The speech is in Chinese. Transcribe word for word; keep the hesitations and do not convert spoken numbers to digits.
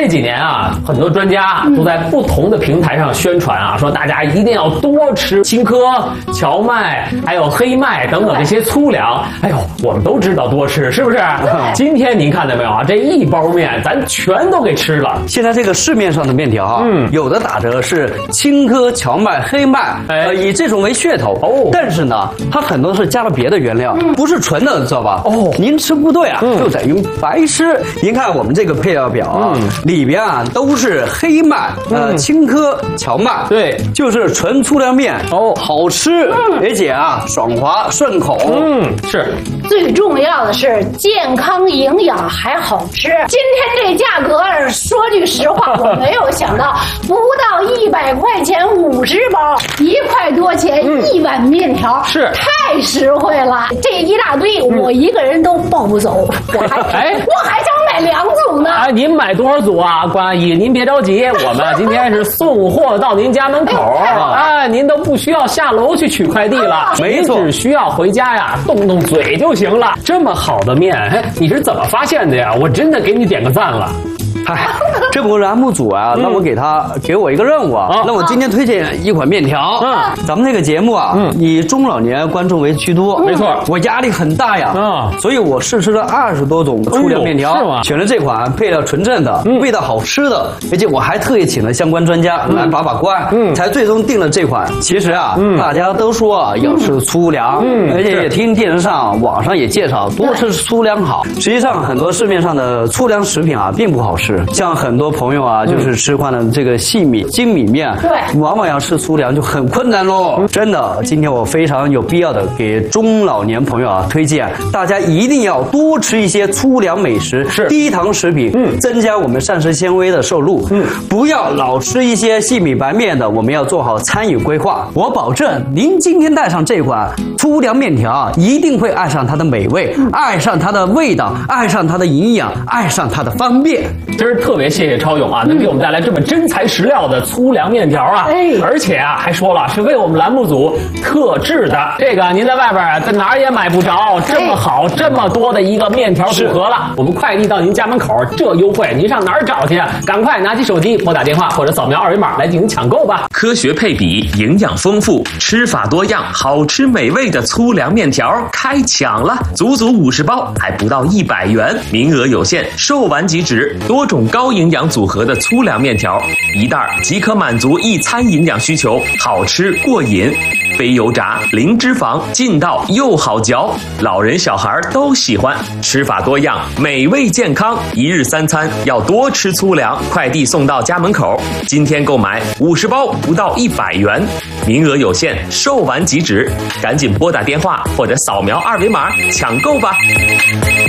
这几年啊，很多专家都在不同的平台上宣传啊，说大家一定要多吃青稞、荞麦，还有黑麦等等这些粗粮。哎呦，我们都知道多吃，是不是？今天您看到没有啊？这一包面咱全都给吃了。 现在这个市面上的面条啊，嗯，有的打折是青稞、荞麦、黑麦，哎，呃，以这种为噱头哦。但是呢，它很多是加了别的原料，嗯、不是纯的，知道吧？哦，您吃不对啊，嗯、就等于白吃。您看我们这个配料表啊，嗯、里边啊都是黑麦、呃嗯、青稞、荞麦，对，就是纯粗粮面哦，好吃，嗯、而且啊爽滑顺口。 嗯，是。 最重要的是健康营养还好吃。今天这价格，说句实话，我没有想到，不到一百块钱五十包，一块多钱一碗面条，是太实惠了。这一大堆，我一个人都抱不走，我还哎，我还想买两组呢。 哎，您买多少组啊，关阿姨？您别着急，我们今天是送货到您家门口，哎，您都不需要下楼去取快递了，没错，只需要回家呀，动动嘴就行了。这么好的面，哎，你是怎么发现的呀？我真的给你点个赞了。 嗨，这不栏目组啊，那我给他给我一个任务啊，那我今天推荐一款面条。嗯，咱们这个节目啊，嗯，以中老年观众为居多，没错，我压力很大呀，啊，所以我试吃了二十多种粗粮面条，是吗？选了这款配料纯正的，味道好吃的，而且我还特意请了相关专家来把把关，嗯，才最终定了这款。其实啊，大家都说啊要吃粗粮，嗯，而且也听电视上、网上也介绍多吃粗粮好。实际上，很多市面上的粗粮食品啊，并不好吃。像很多朋友啊，就是吃惯了这个细米、精米面，对，往往要吃粗粮就很困难喽。真的，今天我非常有必要的给中老年朋友啊推荐，大家一定要多吃一些粗粮美食，是低糖食品，嗯，增加我们膳食纤维的摄入，嗯，不要老吃一些细米白面的，我们要做好餐饮规划。我保证，您今天带上这款粗粮面条，一定会爱上它的美味，爱上它的味道，爱上它的营养，爱上它的方便。 真是特别谢谢超勇啊，能给我们带来这么真材实料的粗粮面条啊！哎，而且啊，还说了是为我们栏目组特制的。这个您在外边在哪儿也买不着这么好、这么多的一个面条组合了。我们快递到您家门口，这优惠您上哪儿找去？赶快拿起手机拨打电话或者扫描二维码来进行抢购吧！ 科学配比，营养丰富，吃法多样，好吃美味的粗粮面条开抢了，足足五十包，还不到一百元，名额有限，售完即止。多种高营养组合的粗粮面条，一袋即可满足一餐营养需求，好吃过瘾，非油炸，零脂肪，劲道又好嚼，老人小孩都喜欢。吃法多样，美味健康，一日三餐要多吃粗粮，快递送到家门口。今天购买五十包不到一百元，名额有限，售完即止，赶紧拨打电话或者扫描二维码抢购吧。